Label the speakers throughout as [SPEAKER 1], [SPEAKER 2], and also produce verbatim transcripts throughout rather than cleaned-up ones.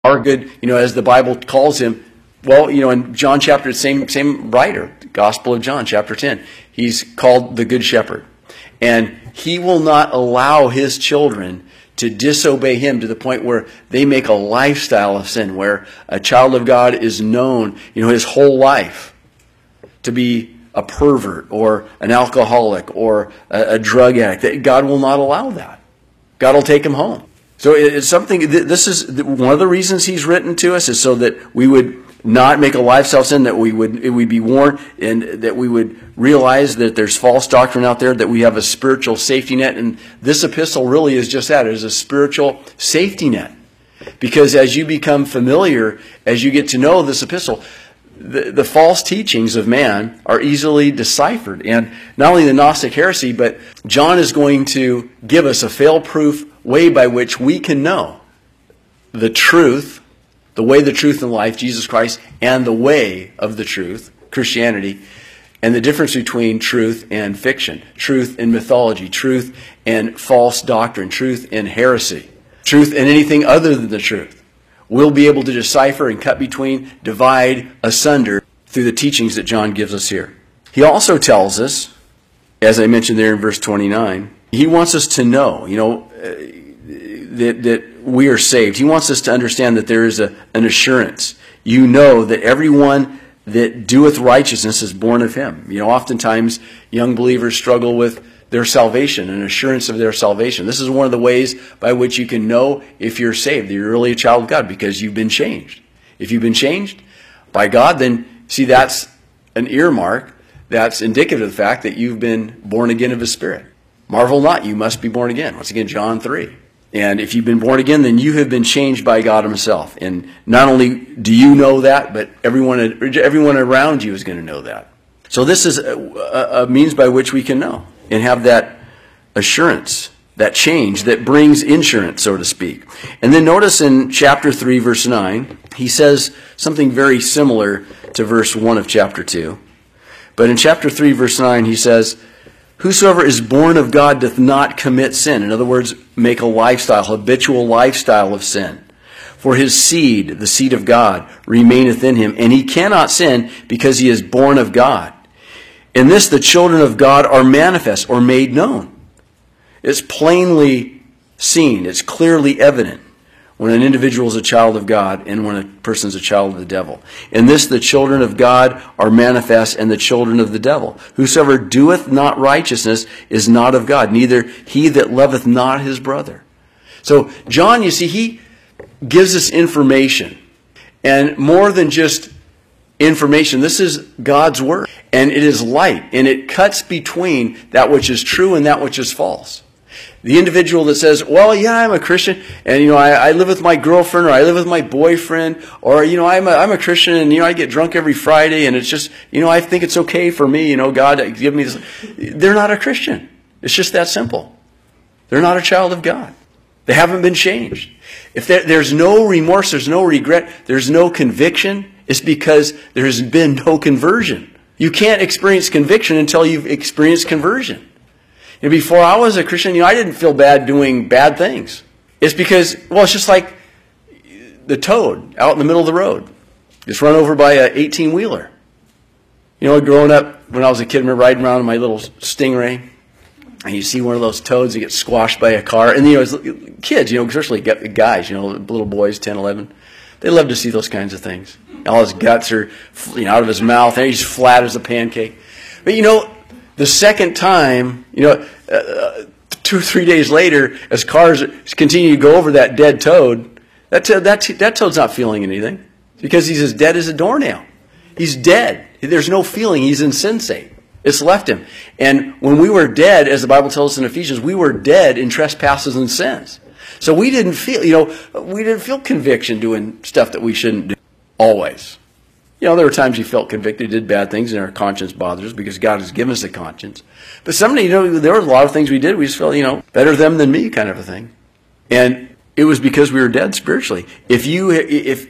[SPEAKER 1] Our good, you know, as the Bible calls him, well, you know, in John chapter, same same writer, Gospel of John, chapter ten, he's called the Good Shepherd. And he will not allow his children to disobey him to the point where they make a lifestyle of sin, where a child of God is known, you know, his whole life to be a pervert or an alcoholic or a, a drug addict. God will not allow that. God will take him home. So it's something, this is one of the reasons he's written to us, is so that we would not make a lifestyle sin, that we would, it would be warned, and that we would realize that there's false doctrine out there, that we have a spiritual safety net. And this epistle really is just that. It is a spiritual safety net. Because as you become familiar, as you get to know this epistle, the, the false teachings of man are easily deciphered. And not only the Gnostic heresy, but John is going to give us a fail-proof way by which we can know the truth, the way, the truth, and life, Jesus Christ, and the way of the truth, Christianity, and the difference between truth and fiction, truth and mythology, truth and false doctrine, truth and heresy, truth and anything other than the truth. We'll be able to decipher and cut between, divide, asunder through the teachings that John gives us here. He also tells us, as I mentioned there in verse twenty-nine, he wants us to know, you know, uh, that, that we are saved. He wants us to understand that there is a, an assurance. You know that everyone that doeth righteousness is born of him. You know, oftentimes young believers struggle with their salvation, an assurance of their salvation. This is one of the ways by which you can know if you're saved, that you're really a child of God, because you've been changed. If you've been changed by God, then see, that's an earmark that's indicative of the fact that you've been born again of his Spirit. Marvel not, you must be born again. Once again, John three. And if you've been born again, then you have been changed by God himself. And not only do you know that, but everyone everyone around you is going to know that. So this is a, a means by which we can know and have that assurance, that change that brings insurance, so to speak. And then notice in chapter three, verse nine, he says something very similar to verse one of chapter two. But in chapter three, verse nine, he says, whosoever is born of God doth not commit sin. In other words, make a lifestyle, habitual lifestyle of sin. For his seed, the seed of God, remaineth in him, and he cannot sin because he is born of God. In this the children of God are manifest, or made known. It's plainly seen, it's clearly evident when an individual is a child of God and when a person is a child of the devil. In this the children of God are manifest, and the children of the devil. Whosoever doeth not righteousness is not of God, neither he that loveth not his brother. So John, you see, he gives us information. And more than just information, this is God's word. And it is light, and it cuts between that which is true and that which is false. The individual that says, well, yeah, I'm a Christian, and, you know, I, I live with my girlfriend, or I live with my boyfriend, or, you know, I'm a, I'm a Christian, and, you know, I get drunk every Friday, and it's just, you know, I think it's okay for me, you know, God, give me this. They're not a Christian. It's just that simple. They're not a child of God. They haven't been changed. If there, there's no remorse, there's no regret, there's no conviction, it's because there has been no conversion. You can't experience conviction until you've experienced conversion. You know, before I was a Christian, you know, I didn't feel bad doing bad things. It's because, well, it's just like the toad out in the middle of the road. Just run over by an eighteen-wheeler. You know, growing up, when I was a kid, I remember riding around in my little Stingray, and you see one of those toads that get squashed by a car. And, you know, as kids, you know, especially guys, you know, little boys, ten, eleven, they love to see those kinds of things. All his guts are, you know, out of his mouth, and he's flat as a pancake. But, you know, the second time, you know, uh, two or three days later, as cars continue to go over that dead toad, that, to, that, that toad's not feeling anything because he's as dead as a doornail. He's dead. There's no feeling. He's insensate. It's left him. And when we were dead, as the Bible tells us in Ephesians, we were dead in trespasses and sins. So we didn't feel, you know, we didn't feel conviction doing stuff that we shouldn't do always. You know, there were times you felt convicted, did bad things, and our conscience bothers us because God has given us a conscience. But someday, you know, there were a lot of things we did. We just felt, you know, better them than me kind of a thing. And it was because we were dead spiritually. If you, if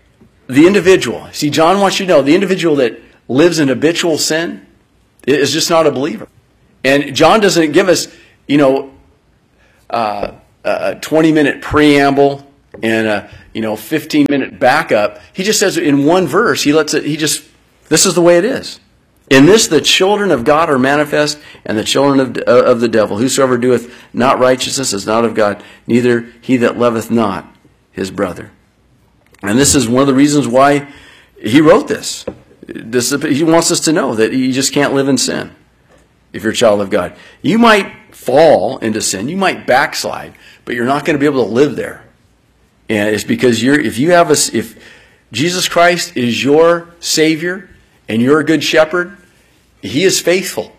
[SPEAKER 1] the individual, see, John wants you to know, the individual that lives in habitual sin is just not a believer. And John doesn't give us, you know, uh, a twenty-minute preamble and a, you know, fifteen minute backup. He just says in one verse, he lets it, he just, this is the way it is. In this, the children of God are manifest, and the children of, of the devil. Whosoever doeth not righteousness is not of God, neither he that loveth not his brother. And this is one of the reasons why he wrote this. This, he wants us to know that you just can't live in sin if you're a child of God. You might fall into sin, you might backslide, but you're not going to be able to live there. And it's because you're, if you have a, if Jesus Christ is your Savior and you're a good shepherd, he is faithful.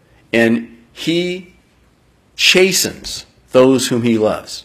[SPEAKER 1] And he chastens those whom he loves.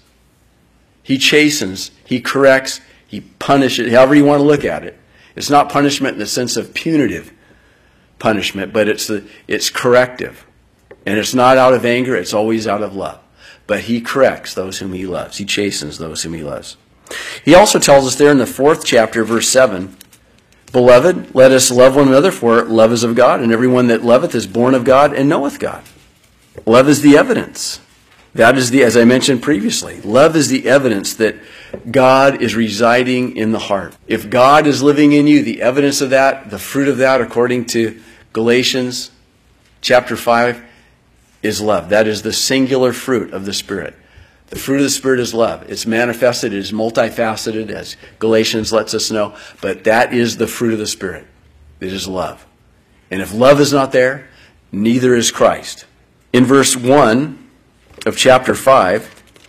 [SPEAKER 1] He chastens, he corrects, he punishes, however you want to look at it. It's not punishment in the sense of punitive punishment, but it's the, it's corrective. And it's not out of anger, it's always out of love. But he corrects those whom he loves. He chastens those whom he loves. He also tells us there in the fourth chapter, verse seven, Beloved, let us love one another, for love is of God, and everyone that loveth is born of God and knoweth God. Love is the evidence. That is the, as I mentioned previously, love is the evidence that God is residing in the heart. If God is living in you, the evidence of that, the fruit of that, according to Galatians chapter five, is love. That is the singular fruit of the Spirit. The fruit of the Spirit is love. It's manifested, it is multifaceted, as Galatians lets us know, but that is the fruit of the Spirit. It is love. And if love is not there, neither is Christ. In verse one of chapter five,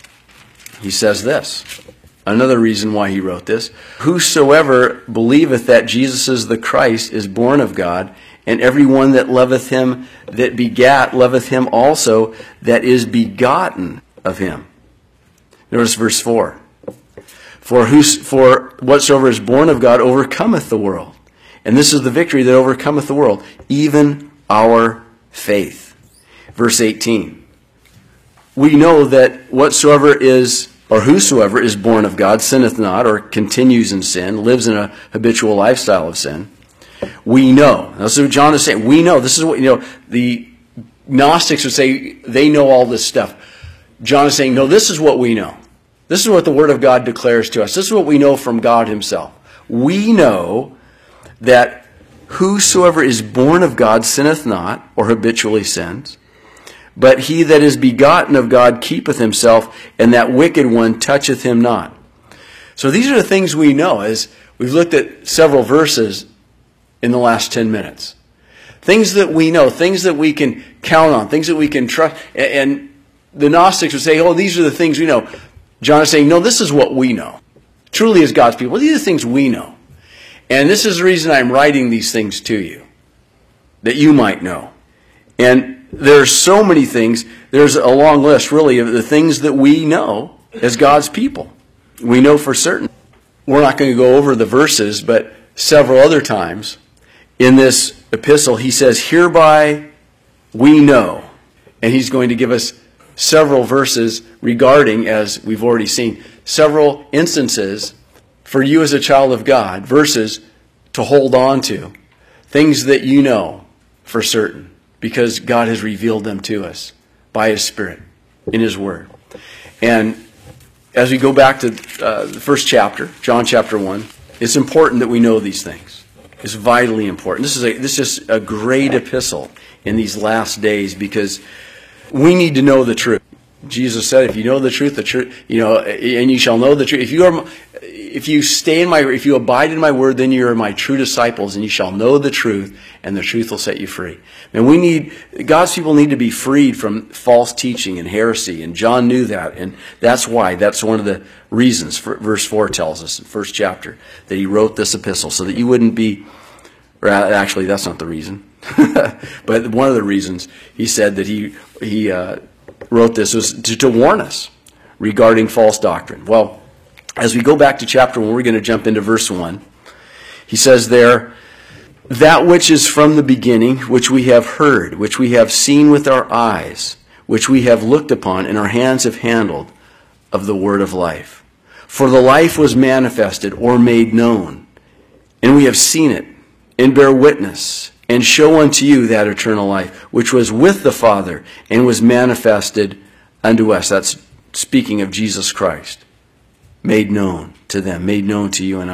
[SPEAKER 1] he says this. Another reason why he wrote this. Whosoever believeth that Jesus is the Christ is born of God, and every one that loveth him that begat loveth him also that is begotten of him. Notice verse four. For, whos, for whatsoever is born of God overcometh the world. And this is the victory that overcometh the world, even our faith. Verse eighteen. We know that whatsoever is, or whosoever is born of God, sinneth not, or continues in sin, lives in a habitual lifestyle of sin. We know. That's what John is saying. We know. This is what, you know, the Gnostics would say they know all this stuff. John is saying, no, this is what we know. This is what the Word of God declares to us. This is what we know from God himself. We know that whosoever is born of God sinneth not, or habitually sins, but he that is begotten of God keepeth himself, and that wicked one toucheth him not. So these are the things we know, as we've looked at several verses in the last ten minutes. Things that we know, things that we can count on, things that we can trust. And the Gnostics would say, oh, these are the things we know. John is saying, no, this is what we know. Truly as God's people, these are the things we know. And this is the reason I'm writing these things to you, that you might know. And there's so many things. There's a long list, really, of the things that we know as God's people. We know for certain. We're not going to go over the verses, but several other times in this epistle, he says, hereby we know. And he's going to give us several verses regarding, as we've already seen, several instances for you as a child of God, verses to hold on to, things that you know for certain, because God has revealed them to us by his Spirit in his Word. And as we go back to uh, the first chapter, John chapter one, it's important that we know these things. It's vitally important. This is a, this is a great epistle in these last days, because we need to know the truth. Jesus said, if you know the truth, the truth, you know, and you shall know the truth. If you are, if you stay in my, if you abide in my word, then you are my true disciples, and you shall know the truth, and the truth will set you free. And we need, God's people need to be freed from false teaching and heresy, and John knew that, and that's why, that's one of the reasons, verse four tells us, in the first chapter, that he wrote this epistle, so that you wouldn't be, or actually, that's not the reason. But one of the reasons he said that he he uh, wrote this was to, to warn us regarding false doctrine. Well, as we go back to chapter one, we're going to jump into verse one. He says there, that which is from the beginning, which we have heard, which we have seen with our eyes, which we have looked upon, and our hands have handled, of the word of life. For the life was manifested, or made known, and we have seen it, and bear witness, and show unto you that eternal life, which was with the Father, and was manifested unto us. That's speaking of Jesus Christ. made known to them, made known to you and I.